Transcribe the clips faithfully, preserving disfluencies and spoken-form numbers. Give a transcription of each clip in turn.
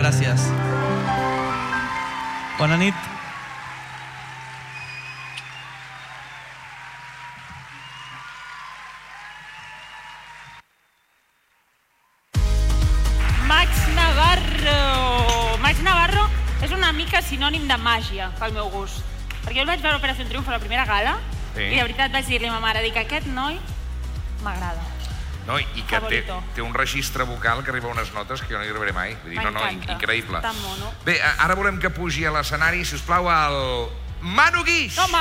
gràcies. Bona nit. Max Navarro. Max Navarro és una mica sinònim de màgia, pel meu gust. Perquè jo el vaig veure a Operació Triunfo a la primera gala i de veritat vaig dir-li a ma mare, dic, aquest noi m'agrada. No, i que té, té un registre vocal que arriba a unes notes que jo no hi arribaré mai. Vull dir, no, no, increïble. Tan mono. Bé, ara volem que pugi a l'escenari, si us plau, el Manu Guix. Toma!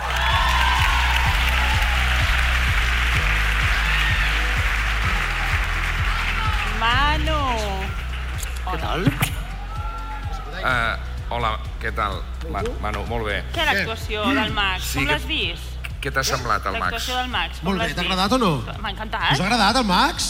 Manu! Què tal? Uh, hola, què tal? Manu, Manu, molt bé. Què l'actuació del Max? Com l'has vist? Què t'ha semblat, el Max? L'actuació del Max, com Molt bé, l'has t'ha vist? agradat o no? M'ha encantat. Us ha agradat, el Max?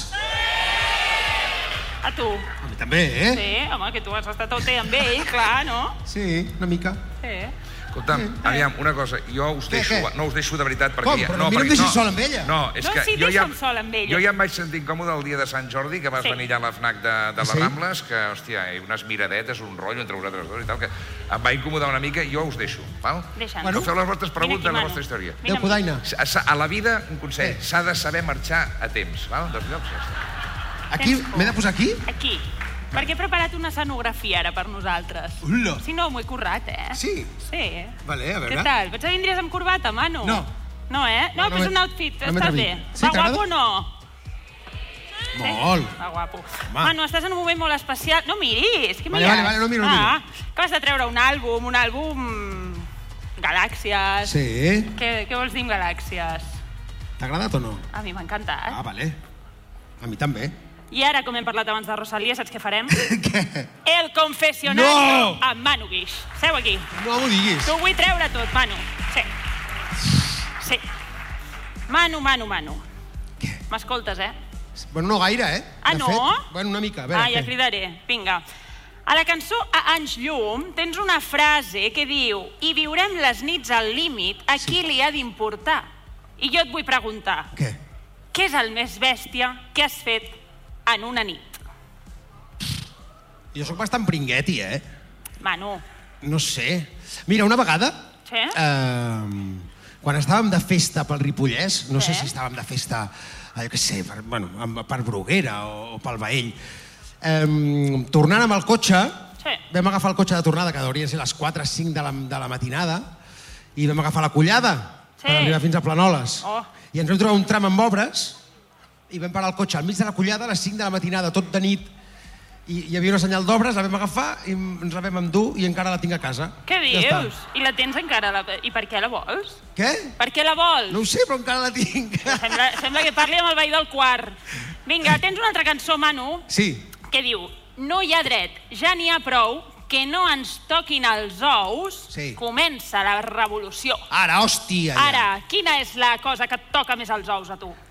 A tu? A mi també, eh? Sí, home, que tu has estat tot amb ell, clar, no? Sí, una mica. Sí. Escolta'm, aviam, una cosa, jo us deixo, no us deixo de veritat perquè... Com? Però a mi no em deixis sol amb ella. No, és No, que sí, jo ja, deixa'm sol amb ella. jo ja em vaig sentir incòmode el dia de Sant Jordi, que vas Sí. venir allà a la FNAC de, de les Sí? Rambles, que, hòstia, hi ha unes miradetes, un rotllo entre vosaltres dos i tal, que em va incomodar una mica, jo us deixo, val? Deixa'm. Bueno, feu les vostres preguntes, Vine aquí, la Manu. vostra història. Vine Adéu, Codaina. A, a la vida, un consell, s'ha de saber marxar a temps, val? Dels llocs, ja està. Aquí, m'he de posar aquí? Aquí. Perquè he preparat una escenografia ara per nosaltres. Ula. Si no, m'ho he currat, eh? Sí? Sí. Vale, a veure. Què tal? Pensava que vindries amb corbata, Manu? No. No, eh? No, No, no però és m'he- un outfit. no m'he Estàs atrevit. bé? Sí, Va t'agrada? guapo o no? Molt. Va guapo. Home. Manu, estàs en un moment molt especial. No miris, què Vale, mires? vale, vale, no miro, no ah, acabes de treure un àlbum, un àlbum... Galàxies. Sí. Què, què vols dir amb Galàxies? T'ha agradat o no? A mi m'ha encantat. Ah, vale. A mi també. I ara, com hem parlat abans de Rosalia, saps què farem? Què? El confessionario No! amb Manu Guix. Seu aquí. No m'ho diguis. T'ho vull treure tot, Manu. Sí. Sí. Manu, Manu, Manu. Què? M'escoltes, eh? Bueno, no gaire, eh? Ah, De no? Fet, bueno, una mica. A veure, Ah, ja què? cridaré. Vinga. A la cançó A anys llum tens una frase que diu i viurem les nits al límit, a qui li ha d'importar? I jo et vull preguntar, Què? què és el més bèstia que has fet en una nit? Jo sóc bastant pringueti, eh? Manu. No sé. Mira, una vegada... Sí? Eh, quan estàvem de festa pel Ripollès, no sé Sí. si estàvem de festa, eh, jo què sé, per, bueno, amb- per Bruguera o, o pel Baell, eh, tornant amb el cotxe, Sí. vam agafar el cotxe de tornada, que haurien ser les quatre o cinc de la, de la matinada, i vam agafar la collada Sí. per arribar fins a Planoles. Oh. I ens vam trobar un tram amb obres i vam parar el cotxe al mig de la collada a les cinc de la matinada, tot de nit, i hi havia una senyal d'obres, la vam agafar i ens la vam endur i encara la tinc a casa. Què Ja està. dius? I la tens encara? La... I per què la vols? Què? Per què la vols? No ho sé, però encara la tinc. Sembla, sembla que parli amb el veí del quart. Vinga, tens una altra cançó, Manu, Sí. que diu no hi ha dret, ja n'hi ha prou, que no ens toquin els ous, Sí. comença la revolució. Ara, hòstia. Ja. Ara, quina és la cosa que et toca més els ous a tu?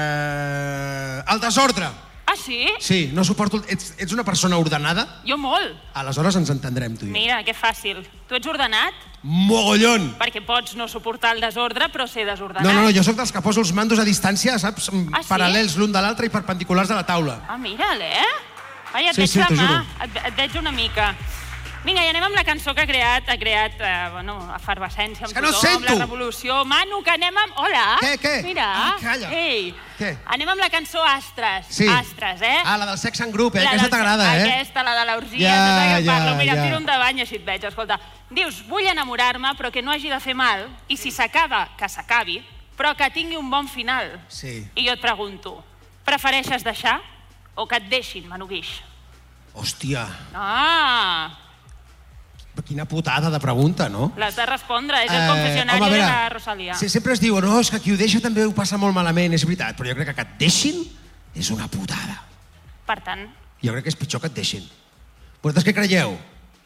Eh, el desordre. Ah, sí? Sí, no suporto... Ets, ets una persona ordenada? Jo molt. Aleshores ens entendrem, tu i jo. Mira, que fàcil. Tu ets ordenat? Mogollon! Perquè pots no suportar el desordre, però ser desordenat. No, no, no, jo sóc dels que poso els mandos a distància, saps? Ah, sí? Paral·lels l'un de l'altre i perpendiculars de la taula. Ah, mira'l, eh? Ai, et Sí, veig sí, de t'ho mà, juro. et, et veig una mica. Vinga, i anem amb la cançó que ha creat, ha creat, eh, bueno, efervescència amb És que no tothom, sento! la revolució. Manu, que anem amb... Hola! Què, què? Mira, Ah, calla. ei, Què? anem amb la cançó Astres. Sí. Astres, eh? Ah, la del sex and group, eh? La Aquesta del- t'agrada, eh? Aquesta, la de l'orgia, Ja, tota que ja, parlo. Mira, ja. tiro endavant i així et veig, escolta. Dius, vull enamorar-me, però que no hagi de fer mal, i si s'acaba, que s'acabi, però que tingui un bon final. Sí. I jo et pregunto, prefereixes deixar o que et deixin, Manu Guix? Hòstia, Ah, quina putada de pregunta, no? l'has de respondre, és el Eh, confessionari home, a de veure, la Rosalia. sí, sempre es diu, no, és que qui ho deixa també ho passa molt malament, és veritat, però jo crec que que et deixin és una putada. Per tant, Jo crec que és pitjor que et deixin. Vosaltres què creieu?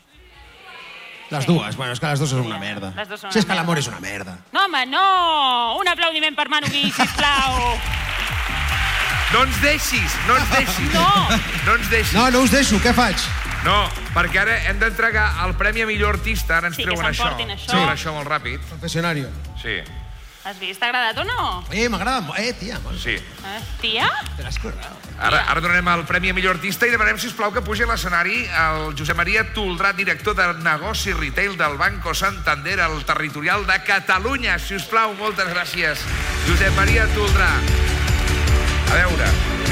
Les Sí. dues, bueno, és que les dues són una merda. Les dues són Si una és que l'amor merda. és una merda. no, home, no! Un aplaudiment per Manu Guix, sisplau! No ens deixis, no ens deixis. No! No ens deixis. No, no us deixo, què faig? No, perquè ara hem d'entregar el Premi a millor artista, ara ens Sí, que treuen això. s'emportin això. Treuen això molt ràpid. Confessionario. Sí. Has vist? T'ha agradat o no? Eh, m'agrada molt. Eh, tia. Molt. Sí. Eh? Tia? Te l'has currat. Ara, ara donem el Premi a Millor Artista i demanem, sisplau, que pugi a l'escenari el Josep Maria Toldrà, director de Negoci Retail del Banco Santander, al territorial de Catalunya. Sisplau, moltes gràcies. Josep Maria Toldrà. A veure.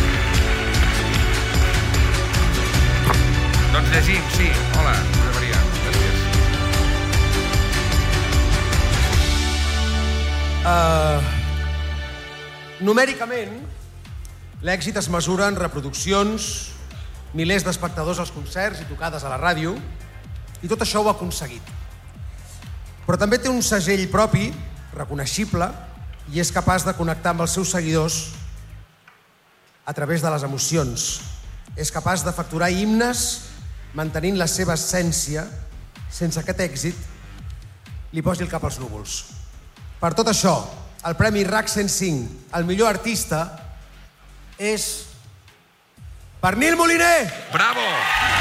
Doncs llegim, sí. Hola, Josep Maria. Gràcies. Uh, numèricament, l'èxit es mesura en reproduccions, milers d'espectadors als concerts i tocades a la ràdio, i tot això ho ha aconseguit. Però també té un segell propi, reconeixible, i és capaç de connectar amb els seus seguidors a través de les emocions. És capaç de facturar himnes mantenint la seva essència sense aquest èxit li posi el cap als núvols. Per tot això, el Premi R A C cent cinc, el millor artista, és Pernil Moliner! Bravo!